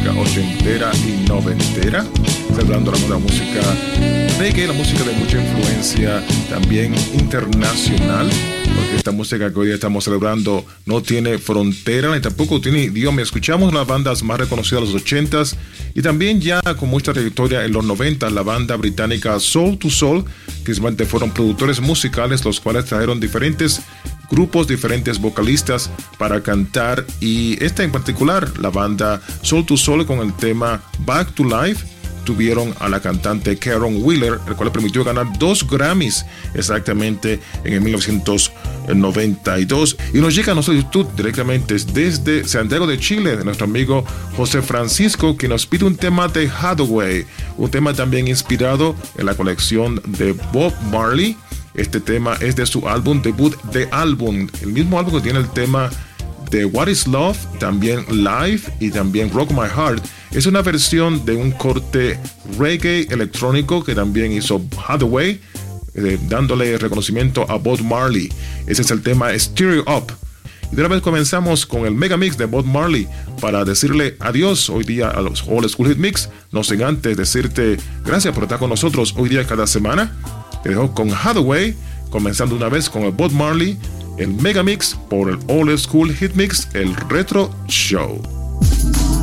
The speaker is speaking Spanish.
música ochentera y noventera, celebrando la música reggae, la música de mucha influencia también internacional, porque esta música que hoy día estamos celebrando no tiene frontera ni tampoco tiene idioma. Escuchamos las bandas más reconocidas de los 80s y también ya con mucha trayectoria en los 90, la banda británica Soul II Soul, que fueron productores musicales los cuales trajeron diferentes grupos, diferentes vocalistas para cantar, y esta en particular, la banda Soul II Soul, con el tema Back to Life, tuvieron a la cantante Karen Wheeler, el cual le permitió ganar 2 Grammys exactamente en el 1992. Y nos llega a nuestra YouTube directamente desde Santiago de Chile, de nuestro amigo José Francisco, que nos pide un tema de Hathaway, un tema también inspirado en la colección de Bob Marley. Este tema es de su álbum debut de álbum, el mismo álbum que tiene el tema de What is Love, también Live y también Rock My Heart. Es una versión de un corte reggae electrónico que también hizo Hathaway, dándole reconocimiento a Bob Marley. Ese es el tema Stereo Up. Y de una vez comenzamos con el Mega Mix de Bob Marley para decirle adiós hoy día a los Old School Hit Mix. No sin antes decirte gracias por estar con nosotros hoy día cada semana. Te dejo con Hathaway, comenzando una vez con el Bob Marley, el Mega Mix por el Old School Hit Mix, el Retro Show.